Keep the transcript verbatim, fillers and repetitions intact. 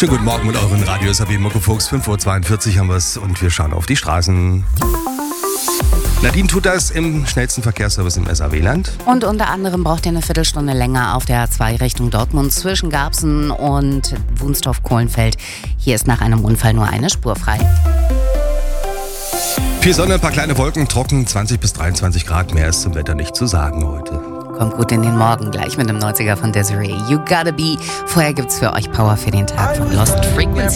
Schönen guten Morgen mit euren Radios. Sabine Muckefuchs, fünf Uhr zweiundvierzig haben wir es und wir schauen auf die Straßen. Nadine tut das im schnellsten Verkehrsservice im S A W-Land. Und unter anderem braucht ihr eine Viertelstunde länger auf der A zwei Richtung Dortmund zwischen Garbsen und Wunstorf-Kohlenfeld. Hier ist nach einem Unfall nur eine Spur frei. Viel Sonne, ein paar kleine Wolken, trocken, zwanzig bis dreiundzwanzig Grad. Mehr ist zum Wetter nicht zu sagen heute. Kommt gut in den Morgen, gleich mit dem neunziger von Desiree. You Gotta Be. Vorher gibt's für euch Power für den Tag von Lost Frequency.